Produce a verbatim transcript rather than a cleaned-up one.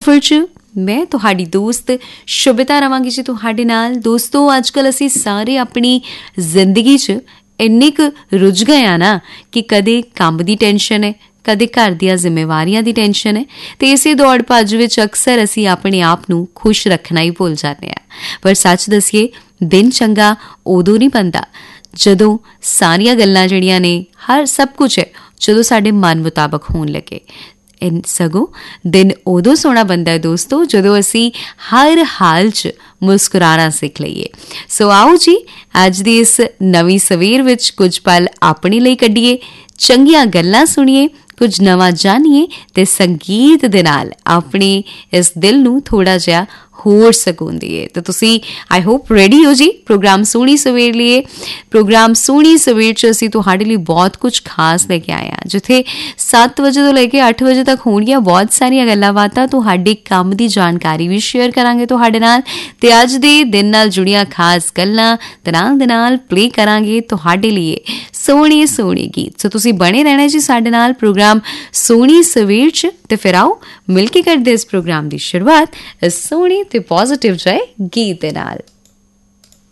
महफिल च मैं तुहाडी दोस्त शुभिता रवांगी जी तुहाडे नाल। दोस्तों अजकल असीं सारे अपनी जिंदगी च इन्ने क रुझ गए आ ना कि कदे काम दी टेंशन है, कदे घर दियां जिम्मेवारियां दी टेंशन है, ते इसे दौड़ भज विच अक्सर असीं अपने आप नूं खुश रखना ही भुल जाते हैं। पर सच दसीए दिन चंगा उदों नहीं बनता जदों सारियां गल्लां जिहड़ियां ने हर सब कुछ है जदों साडे मन मुताबक होण लगे। इन सगों दिन उदों सोहना बनता है दोस्तों जदों असी हर हाल च मुस्कुराना सीख लईए। सो आओ जी अज दी इस नवीं सवेर विच कुछ पल अपने लिए कड्डीए, चंगियां गल्लां सुणीए, कुछ नवां जानीए ते संगीत दे नाल अपने इस दिल नूं थोड़ा जिहा होर सकून दिए। तो तुसी आई होप रेडी हो जी प्रोग्राम सोहनी सवेर लिए। प्रोग्राम सोहनी सवेर च असीं तुहाडे लिए बहुत कुछ खास लेके आए हैं, जिथे सत्त बजे तो लेके अठ बजे तक होणगियां बहुत सारियां गल्लां बातां, तुहाडे काम दी जानकारी भी शेयर करांगे तुहाडे नाल, ते अज दे दिन नाल जुड़ियां खास गल्लां ते नाल दे नाल प्ले करांगे तुहाडे लिए सोहणे सोहणे गीत। सो तुसी बने रहना जी साडे नाल प्रोग्राम सोहनी सवेर च। ते फिर आओ मिलके करदे इस प्रोग्राम दी शुरुआत इस सोहणे ते पॉजिटिव जय गीत दे नाल।